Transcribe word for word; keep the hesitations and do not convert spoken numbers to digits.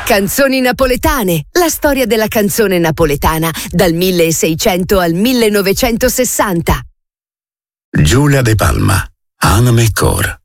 Canzoni napoletane, la storia della canzone napoletana dal milleseicento al millenovecentosessanta. Giulia De Palma, Anna McCord.